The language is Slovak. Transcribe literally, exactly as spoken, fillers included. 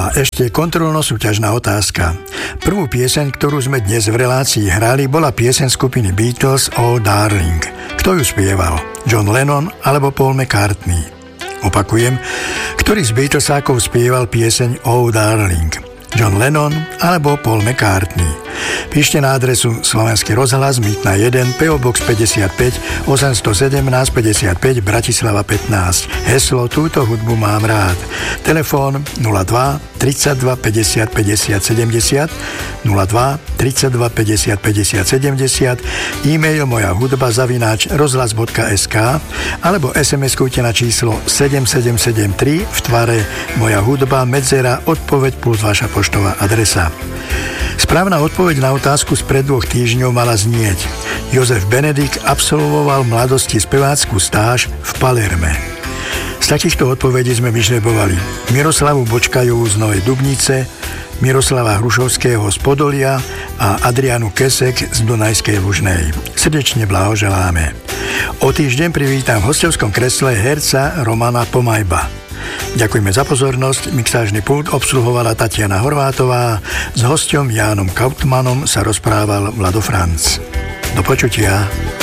A ešte kontrolno-súťažná otázka. Prvú pieseň, ktorú sme dnes v relácii hrali, bola pieseň skupiny Beatles Oh Darling. Kto ju spieval? John Lennon alebo Paul McCartney? Opakujem, ktorý z Beatlesákov spieval pieseň Oh Darling? John Lennon alebo Paul McCartney? Píšte na adresu Slovenský rozhlas Mýtna jeden, pé ó Box päťdesiatpäť, osemstosedemnásť päťdesiatpäť, Bratislava pätnásť. Heslo Túto hudbu mám rád. Telefón nula dva, tridsaťdva, päťdesiat, päťdesiat, sedemdesiat, nula dva, tridsaťdva, päťdesiat, päťdesiat, sedemdesiat, e-mail moja hudba zavináč rozhlas bodka es ká alebo es em eskujte na číslo sedem sedem sedem tri v tvare moja hudba medzera odpoveď plus vaša poštová adresa. Správna odpoveď na otázku spred dvoch týždňov mala znieť: Jozef Benedikt absolvoval v mladosti spevácku stáž v Palerme. Z takýchto odpovedí sme vyžrebovali Miroslavu Bočkajovú z Novej Dubnice, Miroslava Hrušovského z Podolia a Adrianu Kesek z Dunajskej Lužnej. Srdečne blahoželáme. O týždeň privítam v hostovskom kresle herca Romana Pomajba. Ďakujeme za pozornosť. Mixážny pult obsluhovala Tatiana Horvátová. S hosťom Jánom Kautmanom sa rozprával Vlado Franc. Do počutia.